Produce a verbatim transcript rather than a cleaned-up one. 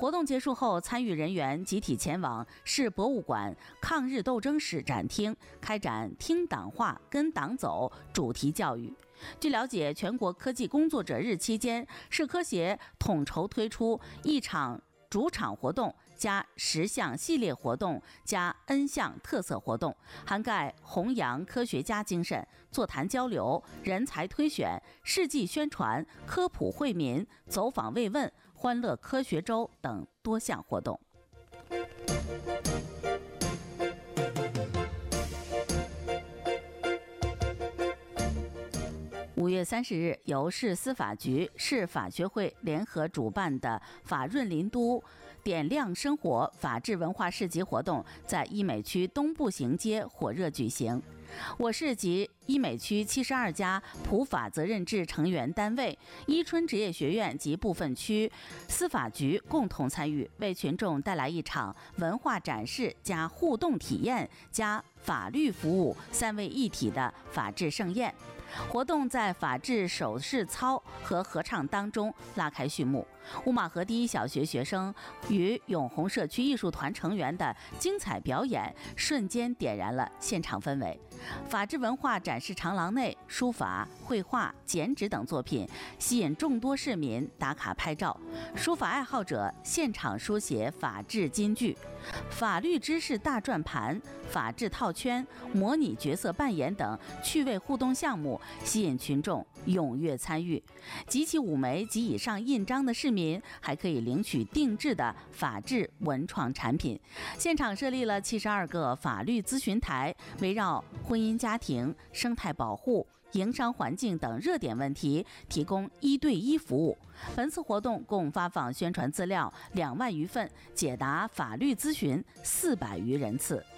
活动结束后，参与人员集体前往市博物馆抗日斗争史展厅，开展听党话、跟党走主题教育。据了解，全国科技工作者日期间，市科协统筹推出一场主场活动加十项系列活动加 N 项特色活动，涵盖弘扬科学家精神、座谈交流、人才推选、事迹宣传、科普惠民、走访慰问、欢乐科学周等多项活动。五月三十日，由市司法局、市法学会联合主办的法润林都点亮生活法治文化市集活动在医美区东部行街火热举行。我市及医美区七十二家普法责任制成员单位、伊春职业学院及部分区司法局共同参与，为群众带来一场文化展示加互动体验加法律服务三位一体的法治盛宴。活动在法治手势操和合唱当中拉开序幕。乌马河第一小学学生与永红社区艺术团成员的精彩表演，瞬间点燃了现场氛围。法治文化展示长廊内，书法、绘画、剪纸等作品吸引众多市民打卡拍照。书法爱好者现场书写法治金句，法律知识大转盘、法治套圈、模拟角色扮演等趣味互动项目吸引群众踊跃参与。集齐五枚及以上印章的市民还可以领取定制的法治文创产品。现场设立了七十二个法律咨询台，围绕婚姻家庭、生态保护、营商环境等热点问题提供一对一服务。本次活动共发放宣传资料两万余份，解答法律咨询四百余人次。